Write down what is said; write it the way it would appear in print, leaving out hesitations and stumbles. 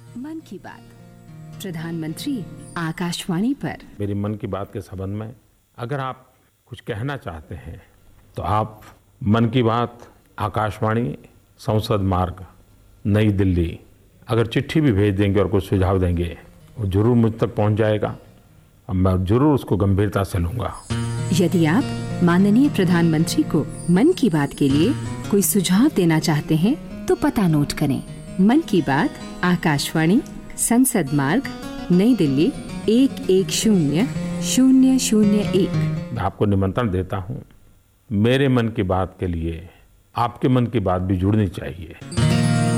मन की बात प्रधानमंत्री आकाशवाणी पर। मेरी मन की बात के संबंध में अगर आप कुछ कहना चाहते हैं तो आप मन की बात आकाशवाणी संसद मार्ग नई दिल्ली अगर चिट्ठी भी भेज देंगे और कुछ सुझाव देंगे वो जरूर मुझ तक पहुंच जाएगा और मैं जरूर उसको गंभीरता से लूंगा। यदि आप माननीय प्रधानमंत्री को मन की बात के लिए कोई सुझाव देना चाहते हैं तो पता नोट करें। मन की बात आकाशवाणी संसद मार्ग नई दिल्ली 110-001। मैं आपको निमंत्रण देता हूं। मेरे मन की बात के लिए आपके मन की बात भी जुड़नी चाहिए।